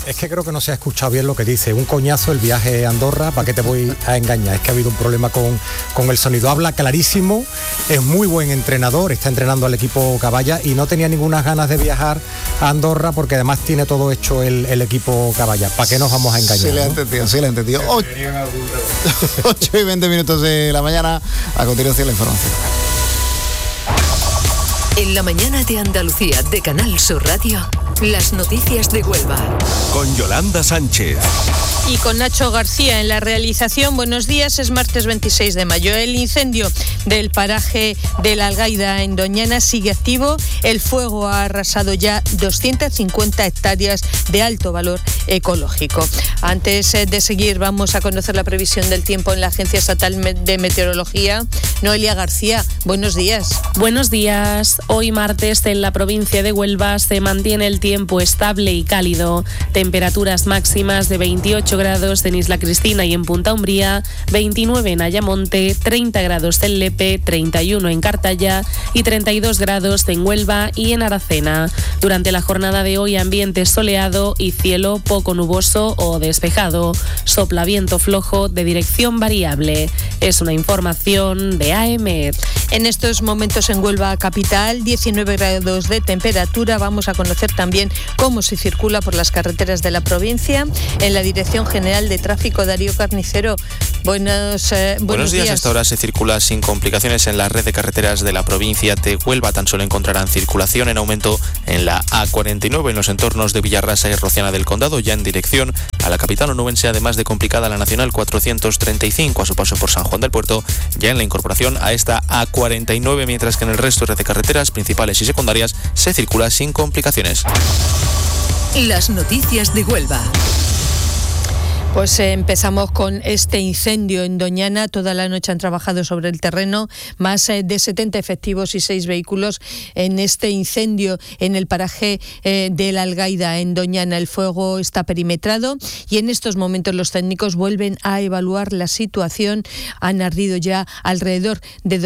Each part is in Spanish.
Es que creo que no se ha escuchado bien lo que dice. Un coñazo el viaje a Andorra, ¿para qué te voy a engañar? Es que ha habido un problema con el sonido. Habla clarísimo, es muy buen entrenador, está entrenando al equipo Caballa y no tenía ninguna ganas de viajar a Andorra porque además tiene todo hecho el equipo Caballa. ¿Para qué nos vamos a engañar? Sí, le he entendido. 8:20 de la mañana. A continuación la información. En la mañana de Andalucía de Canal Sur Radio, las noticias de Huelva. Con Yolanda Sánchez. Y con Nacho García en la realización. Buenos días, es martes 26 de mayo. El incendio del paraje de la Algaida en Doñana sigue activo. El fuego ha arrasado ya 250 hectáreas de alto valor ecológico. Antes de seguir, vamos a conocer la previsión del tiempo en la Agencia Estatal de Meteorología. Noelia García, buenos días. Buenos días. Hoy martes en la provincia de Huelva se mantiene el tiempo estable y cálido. Temperaturas máximas de 28 grados en Isla Cristina y en Punta Umbría, 29 en Ayamonte, 30 grados en Lepe, 31 en Cartaya y 32 grados en Huelva y en Aracena. Durante la jornada de hoy, ambiente soleado y cielo poco nuboso o despejado. Sopla viento flojo de dirección variable. Es una información de AEMET. En estos momentos en Huelva capital, 19 grados de temperatura. Vamos a conocer también cómo se circula por las carreteras de la provincia. En la Dirección General de Tráfico, Darío Carnicero. Buenos días. Hasta ahora se circula sin complicaciones en la red de carreteras de la provincia de Huelva. Tan solo encontrarán circulación en aumento en la A49 en los entornos de Villarrasa y Rociana del Condado, ya en dirección a la capital onubense, además de complicada la Nacional 435 a su paso por San Juan del Puerto, ya en la incorporación a esta A49, mientras que en el resto de red de carreteras principales y secundarias se circula sin complicaciones. Las noticias de Huelva. Pues empezamos con este incendio en Doñana. Toda la noche han trabajado sobre el terreno, más de 70 efectivos y 6 vehículos en este incendio en el paraje de la Algaida en Doñana. El fuego está perimetrado y en estos momentos los técnicos vuelven a evaluar la situación. Han ardido ya alrededor de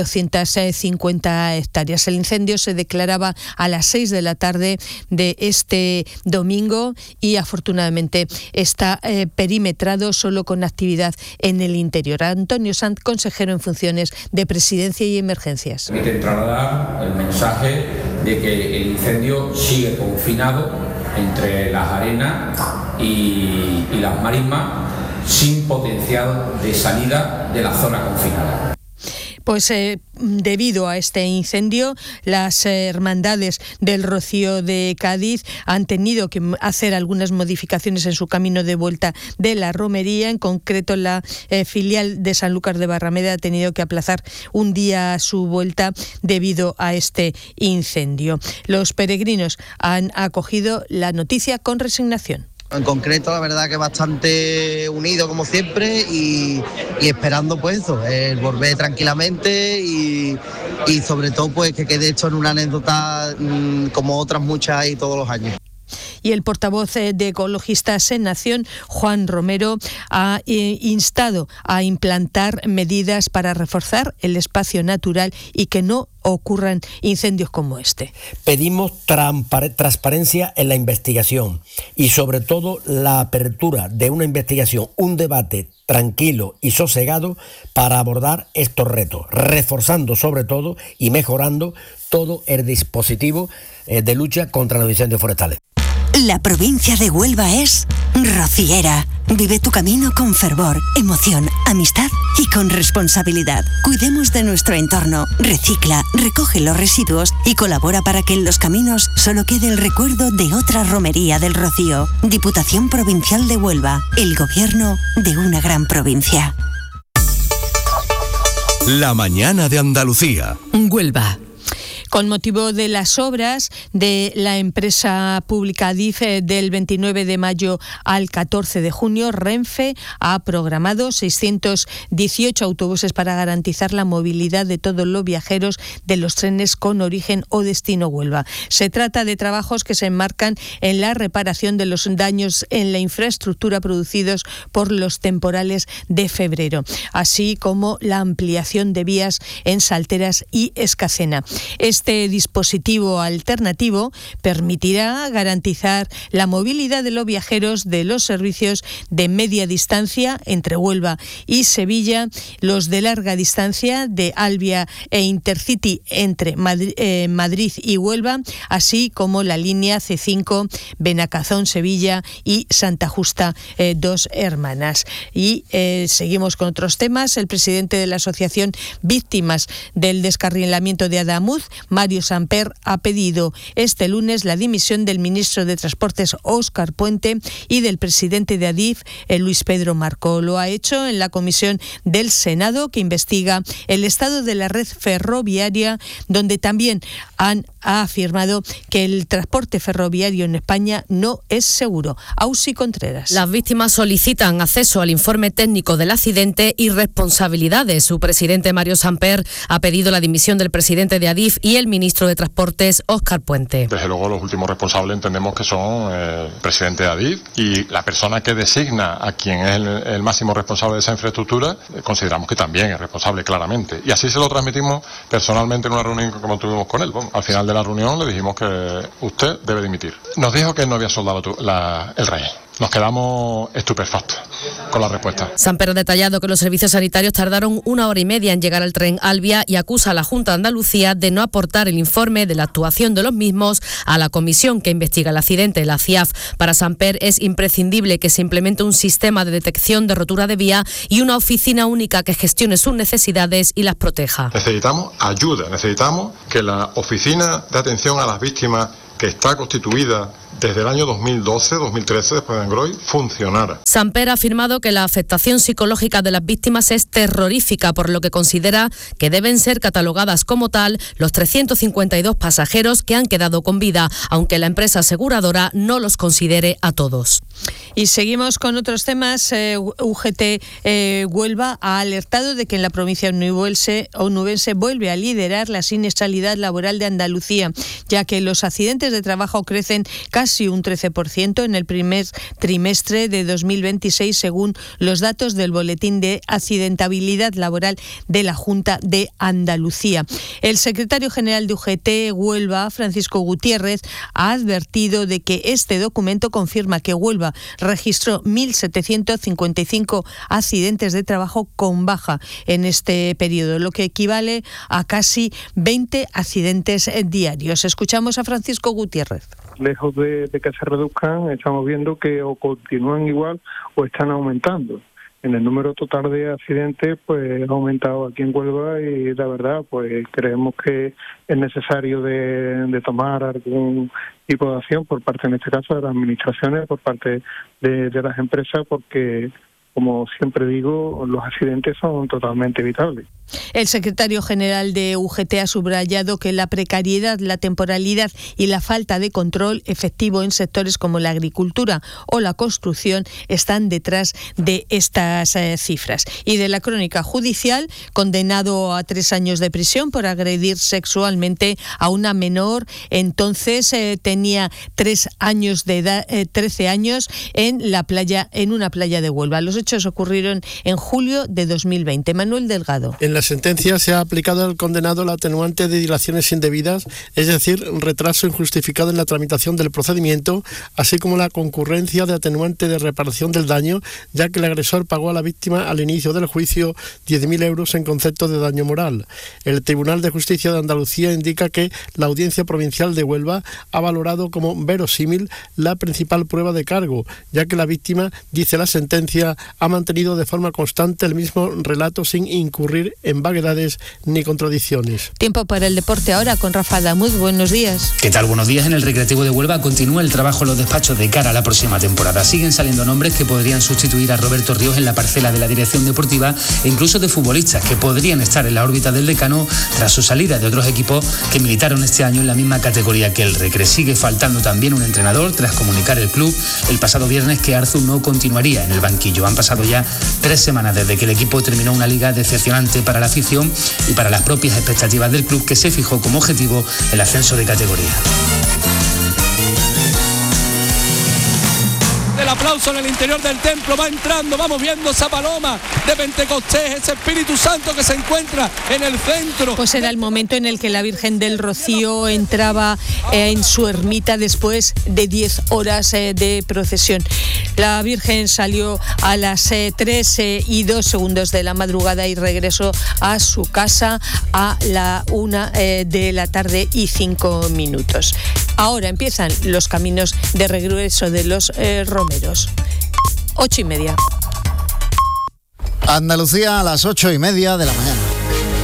250 hectáreas. El incendio se declaraba a las 6 de la tarde de este domingo y afortunadamente está perimetrado, solo con actividad en el interior. Antonio Sanz, consejero en funciones de Presidencia y Emergencias. Permiten trasladar el mensaje de que el incendio sigue confinado entre las arenas y las marismas, sin potencial de salida de la zona confinada. Pues debido a este incendio, las hermandades del Rocío de Cádiz han tenido que hacer algunas modificaciones en su camino de vuelta de la romería. En concreto, la filial de Sanlúcar de Barrameda ha tenido que aplazar un día su vuelta debido a este incendio. Los peregrinos han acogido la noticia con resignación. En concreto, la verdad que bastante unido como siempre y esperando pues eso, el volver tranquilamente y sobre todo pues que quede esto en una anécdota como otras muchas y todos los años. Y el portavoz de Ecologistas en Nación, Juan Romero, ha instado a implantar medidas para reforzar el espacio natural y que no ocurran incendios como este. Pedimos transparencia en la investigación y sobre todo la apertura de una investigación, un debate tranquilo y sosegado para abordar estos retos, reforzando sobre todo y mejorando todo el dispositivo de lucha contra los incendios forestales. La provincia de Huelva es rociera. Vive tu camino con fervor, emoción, amistad y con responsabilidad. Cuidemos de nuestro entorno, recicla, recoge los residuos y colabora para que en los caminos solo quede el recuerdo de otra romería del Rocío. Diputación Provincial de Huelva, el gobierno de una gran provincia. La mañana de Andalucía. Huelva. Con motivo de las obras de la empresa pública Adif del 29 de mayo al 14 de junio, Renfe ha programado 618 autobuses para garantizar la movilidad de todos los viajeros de los trenes con origen o destino Huelva. Se trata de trabajos que se enmarcan en la reparación de los daños en la infraestructura producidos por los temporales de febrero, así como la ampliación de vías en Salteras y Escacena. Este Este dispositivo alternativo permitirá garantizar la movilidad de los viajeros de los servicios de media distancia entre Huelva y Sevilla, los de larga distancia de Albia e Intercity entre Madrid y Huelva, así como la línea C5 Benacazón-Sevilla y Santa Justa, Dos Hermanas. Y seguimos con otros temas. El presidente de la Asociación Víctimas del Descarrilamiento de Adamuz, Mario Samper, ha pedido este lunes la dimisión del ministro de Transportes, Óscar Puente, y del presidente de Adif, Luis Pedro Marco. Lo ha hecho en la comisión del Senado que investiga el estado de la red ferroviaria, donde también ha afirmado que el transporte ferroviario en España no es seguro. Ausi Contreras. Las víctimas solicitan acceso al informe técnico del accidente y responsabilidades. Su presidente, Mario Samper, ha pedido la dimisión del presidente de Adif y el ministro de Transportes, Óscar Puente. Desde luego, los últimos responsables entendemos que son el presidente de Adif y la persona que designa a quien es el máximo responsable de esa infraestructura, consideramos que también es responsable, claramente. Y así se lo transmitimos personalmente en una reunión como tuvimos con él. Bueno, al final de la reunión le dijimos que usted debe dimitir. Nos dijo que no había soldado el rey. Nos quedamos estupefactos con la respuesta. Samper ha detallado que los servicios sanitarios tardaron 1 hora y media en llegar al tren Albia y acusa a la Junta de Andalucía de no aportar el informe de la actuación de los mismos a la comisión que investiga el accidente, la CIAF. Para Samper es imprescindible que se implemente un sistema de detección de rotura de vía y una oficina única que gestione sus necesidades y las proteja. Necesitamos ayuda, necesitamos que la oficina de atención a las víctimas, que está constituida desde el año 2012-2013, después de Engroy, funcionara. Samper ha afirmado que la afectación psicológica de las víctimas es terrorífica, por lo que considera que deben ser catalogadas como tal los 352 pasajeros que han quedado con vida, aunque la empresa aseguradora no los considere a todos. Y seguimos con otros temas. UGT Huelva ha alertado de que en la provincia onubense vuelve a liderar la siniestralidad laboral de Andalucía, ya que los accidentes de trabajo crecen casi un 13% en el primer trimestre de 2026, según los datos del Boletín de Accidentabilidad Laboral de la Junta de Andalucía. El secretario general de UGT Huelva, Francisco Gutiérrez, ha advertido de que este documento confirma que Huelva registró 1.755 accidentes de trabajo con baja en este periodo, lo que equivale a casi 20 accidentes diarios. Escuchamos a Francisco Gutiérrez. Lejos de que se reduzcan, estamos viendo que o continúan igual o están aumentando. En el número total de accidentes, pues ha aumentado aquí en Huelva y la verdad, pues creemos que es necesario de tomar algún tipo de acción por parte, en este caso, de las administraciones, por parte de las empresas, porque, como siempre digo, los accidentes son totalmente evitables. El secretario general de UGT ha subrayado que la precariedad, la temporalidad y la falta de control efectivo en sectores como la agricultura o la construcción están detrás de estas cifras. Y de la crónica judicial, condenado a 3 años de prisión por agredir sexualmente a una menor, entonces tenía 3 años de edad, 13 años en una playa de Huelva. Los hechos ocurrieron en julio de 2020. Manuel Delgado. En la sentencia se ha aplicado al condenado la atenuante de dilaciones indebidas, es decir, retraso injustificado en la tramitación del procedimiento, así como la concurrencia de atenuante de reparación del daño, ya que el agresor pagó a la víctima al inicio del juicio 10.000 euros en concepto de daño moral. El Tribunal de Justicia de Andalucía indica que la Audiencia Provincial de Huelva ha valorado como verosímil la principal prueba de cargo, ya que la víctima, dice la sentencia, ha mantenido de forma constante el mismo relato sin incurrir en vaguedades ni contradicciones. Tiempo para el deporte ahora con Rafa Adamuz. Buenos días. ¿Qué tal? Buenos días. En el Recreativo de Huelva continúa el trabajo en los despachos de cara a la próxima temporada. Siguen saliendo nombres que podrían sustituir a Roberto Ríos en la parcela de la dirección deportiva e incluso de futbolistas que podrían estar en la órbita del decano tras su salida de otros equipos que militaron este año en la misma categoría que el Recre. Sigue faltando también un entrenador tras comunicar el club el pasado viernes que Arzu no continuaría en el banquillo. Han pasado ya 3 semanas desde que el equipo terminó una liga decepcionante para la afición y para las propias expectativas del club, que se fijó como objetivo el ascenso de categoría. aplauso en el interior del templo, va entrando, vamos viendo esa paloma de Pentecostés, ese Espíritu Santo que se encuentra en el centro. Pues era el momento en el que la Virgen del Rocío entraba en su ermita después de 10 horas de procesión. La Virgen salió a las 3:02 de la madrugada y regresó a su casa a la 1:05 p.m. Ahora empiezan los caminos de regreso de los romeros. 8:30. Andalucía a las 8:30 de la mañana.